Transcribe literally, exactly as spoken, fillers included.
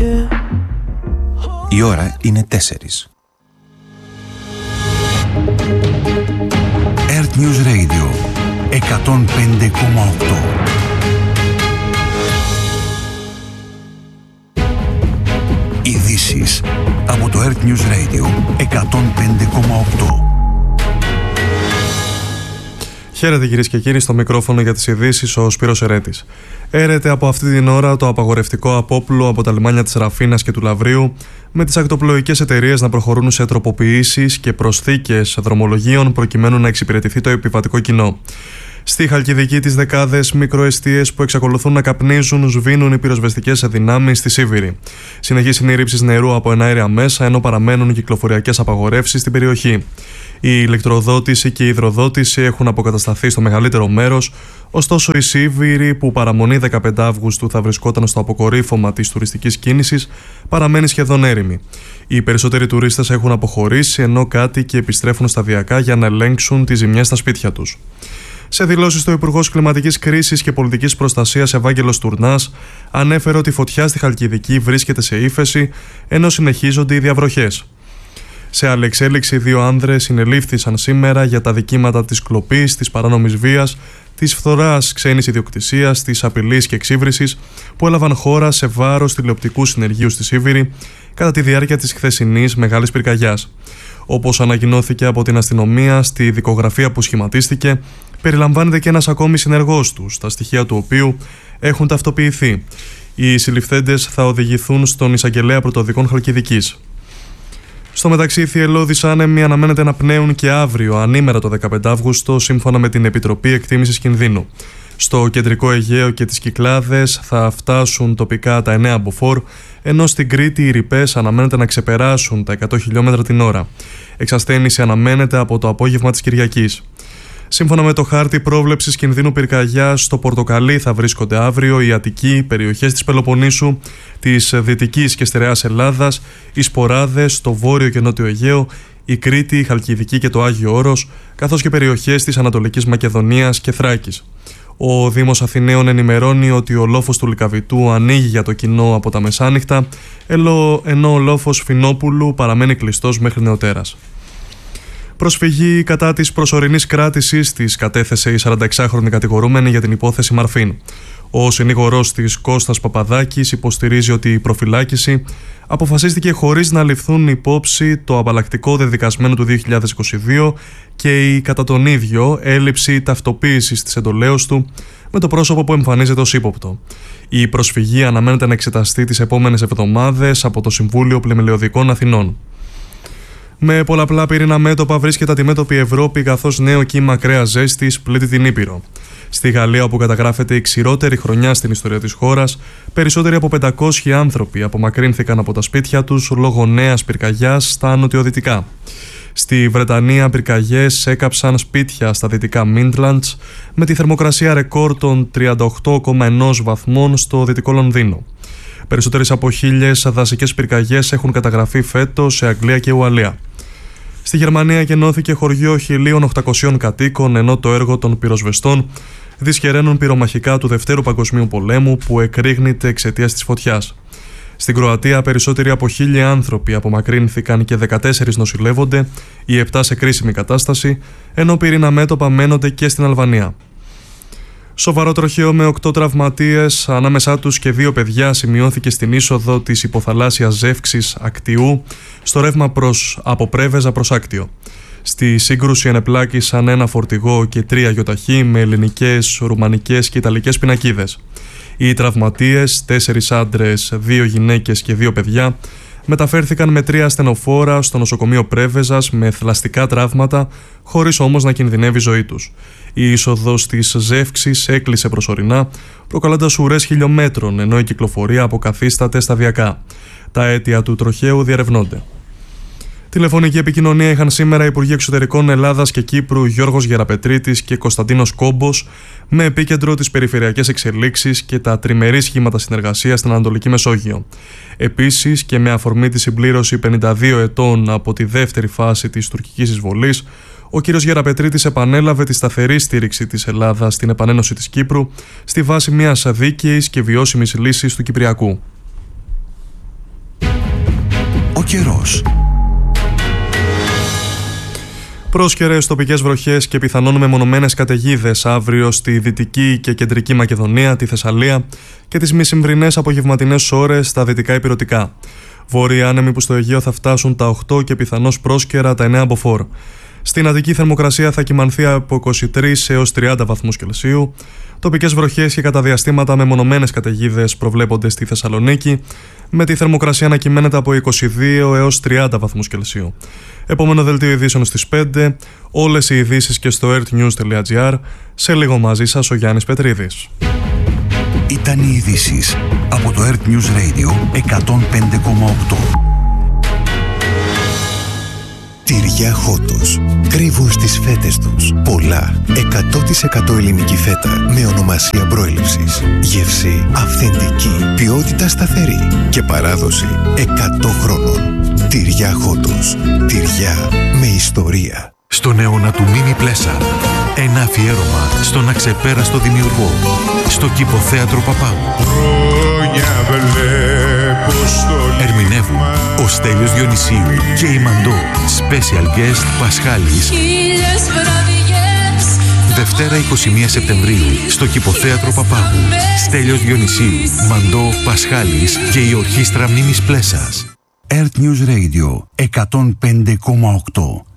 Η ώρα είναι τέσσερις. Earth News Radio εκατόν πέντε κόμμα οκτώ. Ειδήσεις από το Earth News Radio εκατόν πέντε κόμμα οκτώ. Χαίρετε κυρίες και κύριοι, στο μικρόφωνο για τις ειδήσεις ο Σπύρος Ερέτης. Έρεται από αυτή την ώρα το απαγορευτικό απόπλου από τα λιμάνια της Ραφίνας και του Λαβρίου, με τις ακτοπλοϊκές εταιρείες να προχωρούν σε τροποποιήσεις και προσθήκες δρομολογίων προκειμένου να εξυπηρετηθεί το επιβατικό κοινό. Στη Χαλκιδική, τις δεκάδες μικροεστίες που εξακολουθούν να καπνίζουν σβήνουν οι πυροσβεστικές δυνάμεις στη Σίβηρη. Συνεχής είναι η ρήψη νερού από εναέρια μέσα, ενώ παραμένουν κυκλοφοριακές απαγορεύσεις στην περιοχή. Η ηλεκτροδότηση και η υδροδότηση έχουν αποκατασταθεί στο μεγαλύτερο μέρος, ωστόσο η Σίβηρη, που παραμονή δεκαπέντε Αυγούστου θα βρισκόταν στο αποκορύφωμα της τουριστικής κίνησης, παραμένει σχεδόν έρημη. Οι περισσότεροι τουρίστες έχουν αποχωρήσει, ενώ κάτοικοι επιστρέφουν σταδιακά για να ελέγξουν τις ζημιές στα σπίτια τους. Σε δηλώσεις, ο Υπουργός Κλιματικής Κρίσης και Πολιτικής Προστασίας Ευάγγελος Τουρνάς ανέφερε ότι η φωτιά στη Χαλκιδική βρίσκεται σε ύφεση, ενώ συνεχίζονται οι διαβροχές. Σε άλλη εξέλιξη, δύο άνδρες συνελήφθησαν σήμερα για τα δικήματα της κλοπής, της παράνομης βίας, της φθοράς ξένης ιδιοκτησίας, της απειλής και εξύβρισης που έλαβαν χώρα σε βάρος τηλεοπτικού συνεργείου στη Σίβηρη κατά τη διάρκεια της χθεσινής μεγάλης πυρκαγιάς. Όπως ανακοινώθηκε από την αστυνομία, στη δικογραφία που σχηματίστηκε περιλαμβάνεται και ένας ακόμη συνεργός τους, τα στοιχεία του οποίου έχουν ταυτοποιηθεί. Οι συλληφθέντες θα οδηγηθούν στον εισαγγελέα πρωτοδικών Χαλκιδικής. Στο μεταξύ, οι θυελλώδεις άνεμοι αναμένεται να πνέουν και αύριο, ανήμερα το δεκαπέντε Αυγούστου, σύμφωνα με την Επιτροπή Εκτίμησης Κινδύνου. Στο κεντρικό Αιγαίο και τις Κυκλάδες θα φτάσουν τοπικά τα εννέα μποφόρ, ενώ στην Κρήτη οι ρηπές αναμένεται να ξεπεράσουν τα εκατό χιλιόμετρα την ώρα. Εξασθένηση αναμένεται από το απόγευμα της Κυριακής. Σύμφωνα με το χάρτη πρόβλεψης κινδύνου πυρκαγιάς, στο πορτοκαλί θα βρίσκονται αύριο η Αττική, οι περιοχές της Πελοποννήσου, της Δυτικής και Στερεάς Ελλάδας, οι Σποράδες, το Βόρειο και Νότιο Αιγαίο, η Κρήτη, η Χαλκιδική και το Άγιο Όρος, καθώς και περιοχές της Ανατολικής Μακεδονίας και Θράκης. Ο Δήμος Αθηναίων ενημερώνει ότι ο λόφος του Λυκαβητού ανοίγει για το κοινό από τα μεσάνυχτα, ενώ ο λόφος Φινόπουλου παραμένει κλειστός μέχρι νεοτέρας. Προσφυγή κατά της προσωρινής κράτησης της κατέθεσε η σαρανταεξάχρονη κατηγορούμενη για την υπόθεση Μαρφίν. Ο συνήγορός της, Κώστας Παπαδάκης, υποστηρίζει ότι η προφυλάκηση αποφασίστηκε χωρίς να ληφθούν υπόψη το απαλλακτικό δεδικασμένο του δύο χιλιάδες είκοσι δύο και η κατά τον ίδιο έλλειψη ταυτοποίησης της εντολέως του με το πρόσωπο που εμφανίζεται ως ύποπτο. Η προσφυγή αναμένεται να εξεταστεί τις επόμενες εβδομάδες από το Συμβούλιο Πλημελαιωδικών Αθηνών. Με πολλαπλά πυρήνα μέτωπα βρίσκεται αντιμέτωπη η Ευρώπη, καθώς νέο κύμα ακραίας ζέστης πλήττει την Ήπειρο. Στη Γαλλία, όπου καταγράφεται η ξηρότερη χρονιά στην ιστορία της χώρας, περισσότεροι από πεντακόσιοι άνθρωποι απομακρύνθηκαν από τα σπίτια τους λόγω νέας πυρκαγιάς στα νοτιοδυτικά. Στη Βρετανία, πυρκαγιές έκαψαν σπίτια στα δυτικά Midlands, με τη θερμοκρασία ρεκόρ των τριάντα οκτώ κόμμα ένα βαθμών στο δυτικό Λονδίνο. Περισσότερες από χίλιες δασικές πυρκαγιές έχουν καταγραφεί φέτος σε Αγγλία και Ουαλία. Στη Γερμανία γεννώθηκε χωριό χίλια οκτακόσιων κατοίκων, ενώ το έργο των πυροσβεστών δυσχεραίνουν πυρομαχικά του Δευτέρου Παγκοσμίου Πολέμου που εκρήγνεται εξαιτίας της φωτιάς. Στην Κροατία, περισσότεροι από χίλια άνθρωποι απομακρύνθηκαν και δεκατέσσερις νοσηλεύονται, οι επτά σε κρίσιμη κατάσταση, ενώ πυρήνα μέτωπα μένονται και στην Αλβανία. Σοβαρό τροχαίο με οκτώ τραυματίες, ανάμεσά τους και δύο παιδιά, σημειώθηκε στην είσοδο της υποθαλάσσιας ζεύξης Ακτιού, στο ρεύμα προς, από Πρέβεζα προς Άκτιο. Στη σύγκρουση ενεπλάκησαν ένα φορτηγό και τρία γιοταχή με ελληνικές, ρουμανικές και ιταλικές πινακίδες. Οι τραυματίες, τέσσερις άντρες, δύο γυναίκες και δύο παιδιά, μεταφέρθηκαν με τρία ασθενοφόρα στο νοσοκομείο Πρέβεζας με θλαστικά τραύματα, χωρίς όμως να κινδυνεύει η ζωή τους. Η είσοδος της ζεύξης έκλεισε προσωρινά, προκαλώντας ουρές χιλιόμετρων, ενώ η κυκλοφορία αποκαθίσταται σταδιακά. Τα αίτια του τροχαίου διερευνώνται. Τηλεφωνική επικοινωνία είχαν σήμερα οι Υπουργοί Εξωτερικών Ελλάδας και Κύπρου Γιώργος Γεραπετρίτης και Κωνσταντίνος Κόμπος, με επίκεντρο τις περιφερειακές εξελίξεις και τα τριμερή σχήματα συνεργασίας στην Ανατολική Μεσόγειο. Επίσης, και με αφορμή τη συμπλήρωση πενήντα δύο ετών από τη δεύτερη φάση της τουρκικής εισβολής, ο κ. Γεραπετρίτης επανέλαβε τη σταθερή στήριξη της Ελλάδας στην επανένωση της Κύπρου στη βάση μιας δίκαιης και βιώσιμης λύσης του Κυπριακού. Ο καιρός. Πρόσκαιρες τοπικές βροχές και πιθανόν μεμονωμένες καταιγίδες αύριο στη Δυτική και Κεντρική Μακεδονία, τη Θεσσαλία και τις μεσημβρινές απογευματινές ώρες στα δυτικά ηπειρωτικά. Βόρειοι άνεμοι που στο Αιγαίο θα φτάσουν τα οκτώ και πιθανώς πρόσκαιρα τα εννέα μποφόρ. Στην Αττική θερμοκρασία θα κυμανθεί από είκοσι τρεις έως τριάντα βαθμούς Κελσίου. Τοπικές βροχές και κατά διαστήματα μεμονωμένες καταιγίδες προβλέπονται στη Θεσσαλονίκη, με τη θερμοκρασία να κυμαίνεται από είκοσι δύο έως τριάντα βαθμούς Κελσίου. Επόμενο δελτίο ειδήσεων στις πέντε. Όλες οι ειδήσεις και στο earthnews τελεία gr. Σε λίγο μαζί σας ο Γιάννης Πετρίδης. Ήταν οι ειδήσεις από το Earth News Radio εκατόν πέντε κόμμα οκτώ. Τυριά Χότος. Κρύβουν στις φέτες τους πολλά. εκατό τοις εκατό ελληνική φέτα με ονομασία προέλευσης. Γεύση αυθεντική. Ποιότητα σταθερή. Και παράδοση εκατό χρόνων. Τυριά Χότος. Τυριά με ιστορία. Στον αιώνα του Μίμη Πλέσα. Ένα αφιέρωμα στον αξεπέραστο δημιουργό. Στο Κηποθέατρο Παπάγου. Ερμηνεύουν ο Στέλιος Διονυσίου και η Μαντώ. Special guest Πασχάλης. Δευτέρα εικοστή πρώτη Σεπτεμβρίου στο Κηποθέατρο Παπάγου. Στέλιος Διονυσίου, Μαντώ, Πασχάλης και η Ορχήστρα Μίμης Πλέσας. Earth News Radio εκατόν πέντε κόμμα οκτώ.